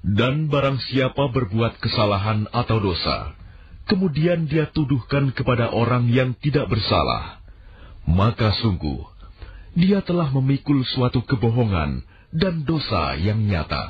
Dan barang siapa berbuat kesalahan atau dosa, kemudian dia tuduhkan kepada orang yang tidak bersalah, maka sungguh dia telah memikul suatu kebohongan dan dosa yang nyata.